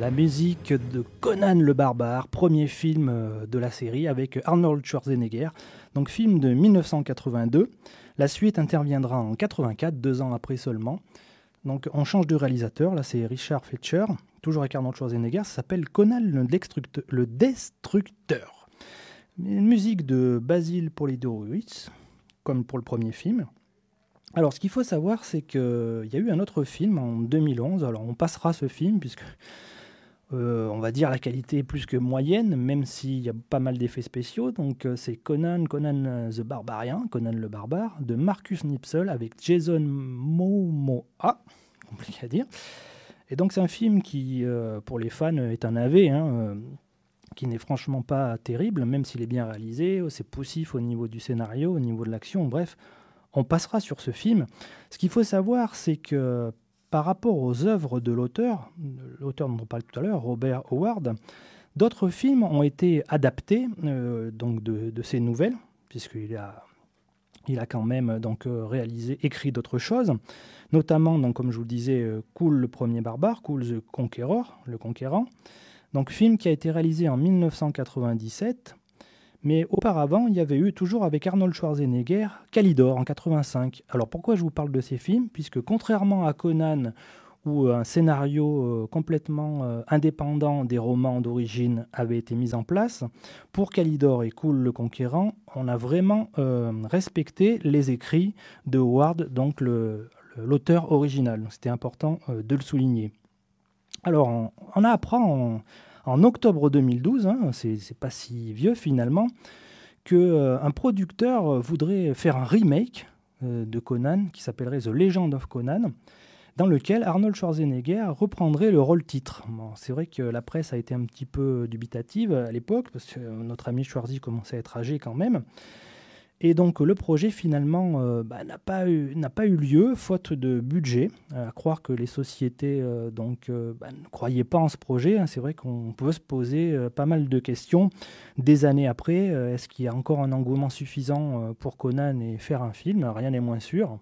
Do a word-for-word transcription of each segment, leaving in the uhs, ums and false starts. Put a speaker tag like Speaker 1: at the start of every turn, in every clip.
Speaker 1: la musique de Conan le Barbare, premier film euh, de la série avec Arnold Schwarzenegger, donc film de mille neuf cent quatre-vingt-deux. La suite interviendra en quatre-vingt-quatre, deux ans après seulement. Donc on change de réalisateur, là c'est Richard Fleischer, toujours avec Arnold Schwarzenegger, ça s'appelle Conan le, Destructeur. Le Destructeur. Une musique de Basil Polidorowicz, comme pour le premier film. Alors, ce qu'il faut savoir, c'est qu'il y a eu un autre film en deux mille onze. Alors, on passera ce film, puisque, euh, on va dire, la qualité est plus que moyenne, même s'il y a pas mal d'effets spéciaux. Donc, euh, c'est Conan, Conan the Barbarian, Conan le Barbare, de Marcus Nispel, avec Jason Momoa, compliqué à dire. Et donc, c'est un film qui, euh, pour les fans, est un A V, hein, euh, qui n'est franchement pas terrible, même s'il est bien réalisé. C'est poussif au niveau du scénario, au niveau de l'action, bref. On passera sur ce film. Ce qu'il faut savoir, c'est que par rapport aux œuvres de l'auteur, l'auteur dont on parlait tout à l'heure, Robert Howard, d'autres films ont été adaptés euh, donc de, de ces nouvelles, puisqu'il a, il a quand même donc, euh, réalisé, écrit d'autres choses, notamment, donc, comme je vous le disais, euh, Cool le premier barbare, Cool the Conqueror, le conquérant, donc film qui a été réalisé en mille neuf cent quatre-vingt-dix-sept. Mais auparavant, il y avait eu, toujours avec Arnold Schwarzenegger, Kalidor en quatre-vingt-cinq. Alors pourquoi je vous parle de ces films ? Puisque contrairement à Conan, où un scénario euh, complètement euh, indépendant des romans d'origine avait été mis en place, pour Kalidor et Cool le Conquérant, on a vraiment euh, respecté les écrits de Howard, donc le, le, l'auteur original. C'était important euh, de le souligner. Alors, on, on apprend... En, En octobre deux mille douze, hein, c'est, c'est pas si vieux finalement, qu'un euh, producteur voudrait faire un remake euh, de Conan qui s'appellerait The Legend of Conan, dans lequel Arnold Schwarzenegger reprendrait le rôle titre. Bon, c'est vrai que la presse a été un petit peu dubitative à l'époque, parce que notre ami Schwarzy commençait à être âgé quand même. Et donc le projet finalement euh, bah, n'a, pas eu, n'a pas eu lieu, faute de budget. Euh, à croire que les sociétés euh, donc, euh, bah, ne croyaient pas en ce projet. Hein. C'est vrai qu'on peut se poser euh, pas mal de questions des années après. Euh, est-ce qu'il y a encore un engouement suffisant euh, pour Conan et faire un film ? Rien n'est moins sûr.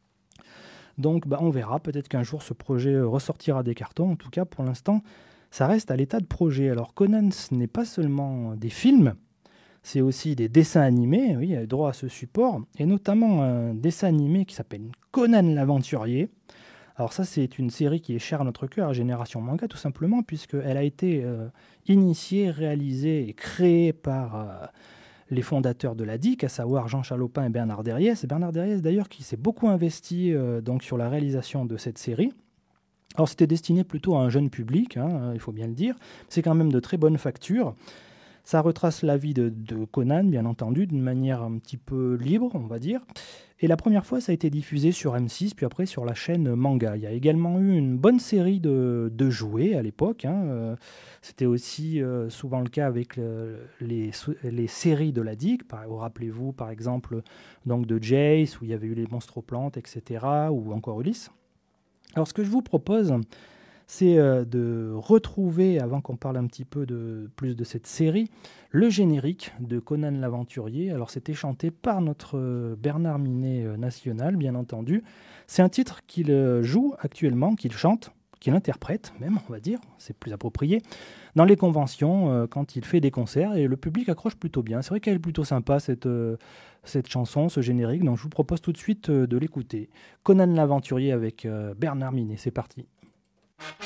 Speaker 1: Donc bah, on verra, peut-être qu'un jour ce projet ressortira des cartons. En tout cas, pour l'instant, ça reste à l'état de projet. Alors Conan, ce n'est pas seulement des films, c'est aussi des dessins animés, oui, il y a droit à ce support, et notamment un dessin animé qui s'appelle Conan l'Aventurier. Alors ça, c'est une série qui est chère à notre cœur, à Génération Manga, tout simplement, puisqu'elle a été euh, initiée, réalisée et créée par euh, les fondateurs de la D I C, à savoir Jean Chalopin et Bernard Derriès. C'est Bernard Derriès, d'ailleurs, qui s'est beaucoup investi euh, donc, sur la réalisation de cette série. Alors c'était destiné plutôt à un jeune public, hein, il faut bien le dire. C'est quand même de très bonne facture. Ça retrace la vie de, de Conan, bien entendu, d'une manière un petit peu libre, on va dire. Et la première fois, ça a été diffusé sur M six, puis après sur la chaîne Manga. Il y a également eu une bonne série de, de jouets à l'époque. Hein. Euh, c'était aussi euh, souvent le cas avec le, les, les séries de la D I C. Par, rappelez-vous, par exemple, donc de Jace, où il y avait eu les Monstroplantes, et cetera, ou encore Ulysse. Alors, ce que je vous propose, c'est euh, de retrouver, avant qu'on parle un petit peu de, plus de cette série, le générique de Conan l'Aventurier. Alors c'était chanté par notre euh, Bernard Minet euh, national, bien entendu. C'est un titre qu'il euh, joue actuellement, qu'il chante, qu'il interprète même, on va dire, c'est plus approprié, dans les conventions, euh, quand il fait des concerts, et le public accroche plutôt bien. C'est vrai qu'elle est plutôt sympa, cette, euh, cette chanson, ce générique, donc je vous propose tout de suite euh, de l'écouter. Conan l'Aventurier avec euh, Bernard Minet, c'est parti.